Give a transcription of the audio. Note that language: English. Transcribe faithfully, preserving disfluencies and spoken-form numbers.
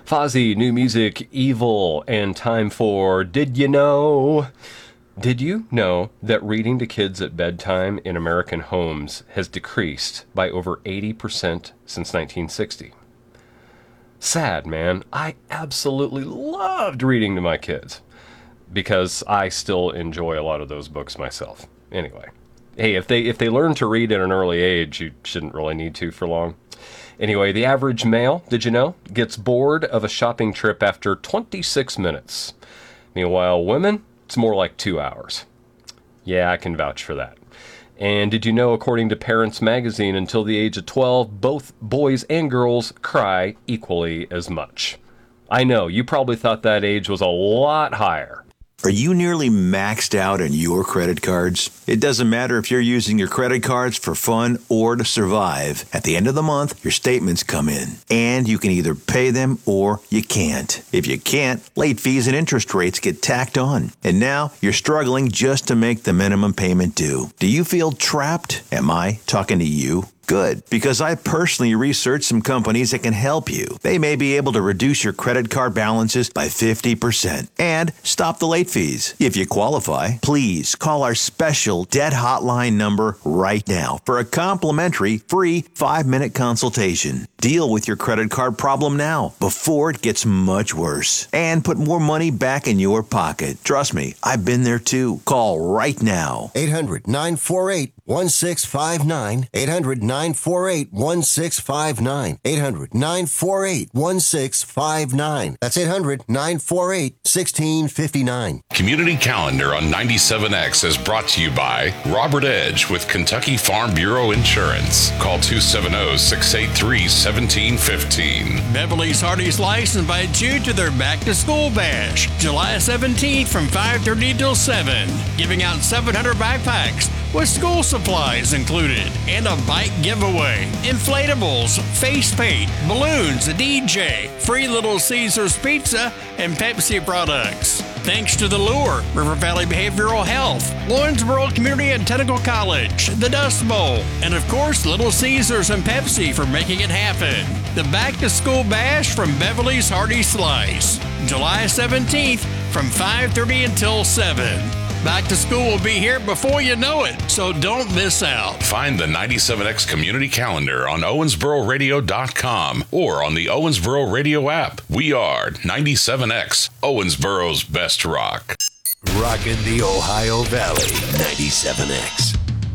Fozzy, new music, Evil, and time for Did You Know? Did you know that reading to kids at bedtime in American homes has decreased by over eighty percent since nineteen sixty? Sad, man. I absolutely loved reading to my kids because I still enjoy a lot of those books myself. Anyway, hey, if they if they learn to read at an early age, you shouldn't really need to for long. Anyway, the average male, did you know, gets bored of a shopping trip after twenty-six minutes. Meanwhile, women, it's more like two hours. Yeah, I can vouch for that. And did you know, according to Parents Magazine, until the age of twelve, both boys and girls cry equally as much? I know, you probably thought that age was a lot higher. Are you nearly maxed out on your credit cards? It doesn't matter if you're using your credit cards for fun or to survive. At the end of the month, your statements come in, and you can either pay them or you can't. If you can't, late fees and interest rates get tacked on. And now you're struggling just to make the minimum payment due. Do you feel trapped? Am I talking to you? Good, because I personally researched some companies that can help you. They may be able to reduce your credit card balances by fifty percent and stop the late fees. If you qualify, please call our special debt hotline number right now for a complimentary free five-minute consultation. Deal with your credit card problem now before it gets much worse and put more money back in your pocket. Trust me, I've been there too. Call right now. eight hundred nine four eight one six five nine. eight hundred nine four eight one six five nine. eight hundred nine four eight one six five nine. That's eight hundred nine four eight one six five nine. Community Calendar on ninety-seven X is brought to you by Robert Edge with Kentucky Farm Bureau Insurance. Call two seven zero, six eight three, one seven one five. Beverly's Hardy Slice invites you to their Back to School Bash, July seventeenth from five thirty till seven, giving out seven hundred backpacks with school supplies included and a bike giveaway, inflatables, face paint, balloons, a D J, free Little Caesars pizza, and Pepsi products. Thanks to The Lure, River Valley Behavioral Health, Lawrenceburg Community and Technical College, the Dust Bowl, and of course Little Caesars and Pepsi for making it happen. The Back to School Bash from Beverly's Hardy Slice, July seventeenth from five thirty until seven. Back to school will be here before you know it, so don't miss out. Find the ninety-seven X Community Calendar on Owensboro Radio dot com or on the Owensboro Radio app. We are ninety-seven X, Owensboro's best rock. Rockin' the Ohio Valley, ninety-seven X.